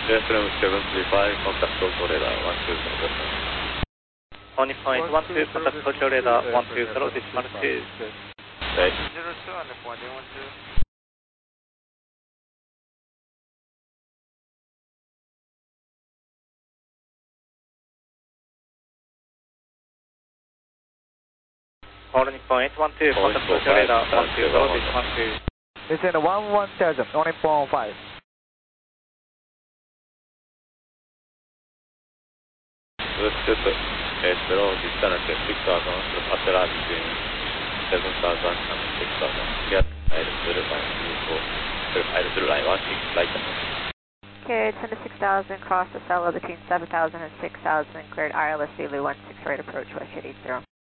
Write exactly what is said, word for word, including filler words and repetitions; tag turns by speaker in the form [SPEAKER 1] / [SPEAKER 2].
[SPEAKER 1] Airframe seven three five, contact Tokyo radar one two zero.
[SPEAKER 2] Pony point one two, contact Tokyo radar one two zero, decimal two.
[SPEAKER 1] Right.
[SPEAKER 3] zero two on the point one two.
[SPEAKER 2] Pony point one two, contact Tokyo radar one two zero, decimal two.
[SPEAKER 4] Listen, one one thousand, only point five.
[SPEAKER 1] Westjet Astro distance six thousand, Atterra between seven thousand and six thousand. Get Airtel line two four, Airtel line one six, flight.
[SPEAKER 5] Okay, descend to six thousand, cross the Acela between seven thousand and six thousand, cleared I L S Zulu one six, right approach, West Jet eight zero.